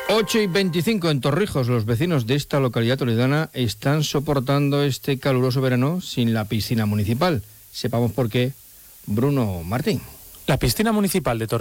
8:25 en Torrijos. Los vecinos de esta localidad toledana están soportando este caluroso verano sin la piscina municipal. Sepamos por qué. Bruno Martín. La piscina municipal de Torrijos